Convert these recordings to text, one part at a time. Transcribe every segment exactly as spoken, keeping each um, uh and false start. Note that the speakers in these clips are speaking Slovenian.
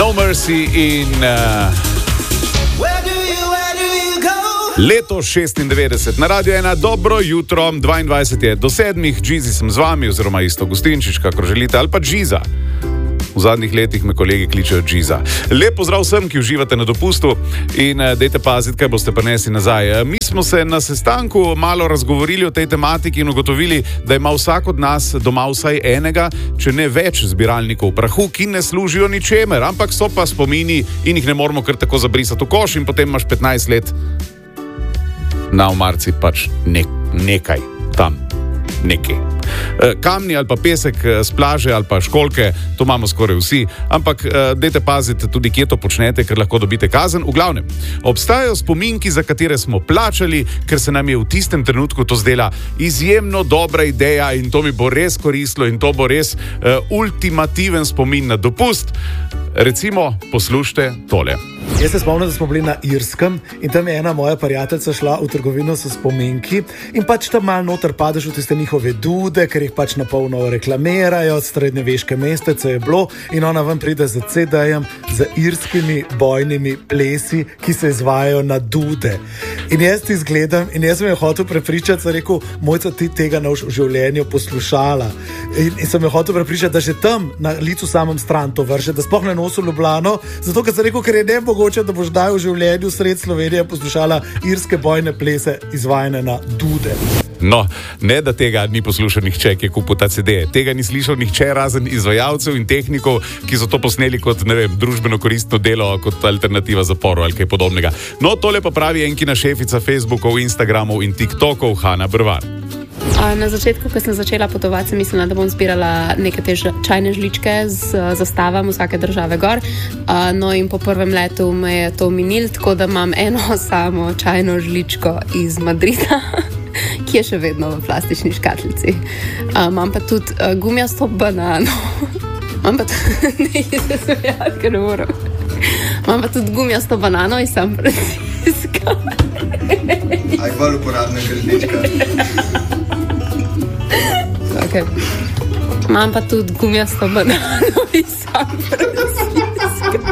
No Mercy in uh, leto šestindevetdeset. Na Radio ena, dobro jutro, dvaindvajset je do sedmih, Džizi sem z vami, oziroma isto Gustinčič, kakor želite, ali pa Džiza. V zadnjih letih me kolegi kličejo Džiza. Lep pozdrav vsem, ki uživate na dopustu in uh, dejte paziti, kaj boste prinesli nazaj. Uh, mi smo se na sestanku malo razgovorili o tej tematiki in ugotovili, da ima vsak od nas doma vsaj enega, če ne več zbiralnikov prahu, ki ne služijo ničemer, ampak so pa spomini in jih ne moramo kar tako zabrisati v koš in potem imaš petnajst let na omarci pač ne, nekaj tam, nekaj. Kamni ali pa pesek z plaže ali pa školjke, to imamo skoraj vsi, ampak dajte paziti tudi, kje to počnete, ker lahko dobite kazen. V glavnem, obstajajo spominki, za katere smo plačali, ker se nam je v tistem trenutku to zdela izjemno dobra ideja in to mi bo res koristilo in to bo res uh, ultimativen spomin na dopust. Recimo, poslušajte tole. Jaz se spomnim, da smo bili na Irskem in tam je ena moja prijateljica šla v trgovino s spominki in pač tam malo noter padeš v tiste njihove dude, ker jih pač napolno reklamirajo, srednjeveške mestece je bilo in ona ven pride z C D-jem z irskimi bojnimi plesi, ki se izvajajo na dude. In jaz ti zgledam in jaz sem jo hotel prepričati, sem rekel, Mojca, ti tega ne boš v življenju poslušala. In, in sem jo hotel prepričati, da že tam na licu samem stran to vrše, da sploh ne nosi v Ljubljano, zato ker sem rekel, ker je ne mogoče, da boš daj v življenju sred Slovenije poslušala irske bojne plese izvajane na dude. No, ne da tega ni poslušal nihče, ki je kupil ta C D. Tega ni slišal nihče razen izvajalcev in tehnikov, ki so to posneli kot, ne vem, družbeno koristno delo, kot alternativa zaporu ali kaj podobnega. No, tole pa pravi enkina šefica Facebookov, Instagramov in TikTokov, Hana Brvar. Na začetku, ko sem začela potovati, sem mislila, da bom zbirala neke te čajne žličke z zastavami vsake države gor. No in po prvem letu me je to minil, tako da imam eno samo čajno žličko iz Madrida, ki je še vedno v plastični škatlici. Imam pa tudi gumijasto banano. Imam pa tudi, ne, se smejati, ker ne moram. Imam pa tudi gumijasto banano iz San Francisca. Aj bolj uporabna žlička. Okay. Imam pa tudi gumijasto banano iz San Francisca.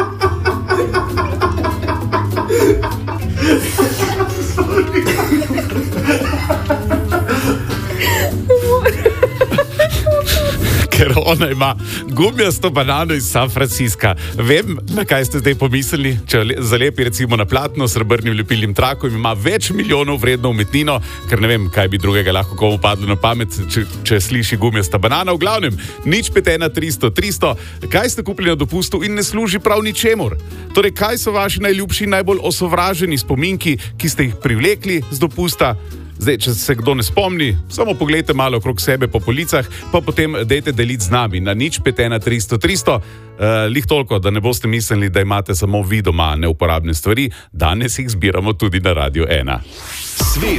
Ker ona ima gumijasto banano iz San Francisca. Vem, na kaj ste zdaj pomislili, če zalepi recimo na platno s srebrnim lepilnim trakom in ima več milijonov vredno umetnino, ker ne vem, kaj bi drugega lahko komu padlo na pamet, če, če sliši gumijasta banana. V glavnem, nič pet ena tristo tristo, kaj ste kupili na dopustu in ne služi prav ničemur? Torej, kaj so vaši najljubši, najbolj osovraženi spominki, ki ste jih privlekli z dopusta? Zdaj, če se kdo ne spomni, samo pogledajte malo okrog sebe po policah, pa potem dejte deliti z nami na nič pet ena tristo tristo. Uh, lih toliko, da ne boste mislili, da imate samo vi doma neuporabne stvari, danes jih zbiramo tudi na Radio ena. Svež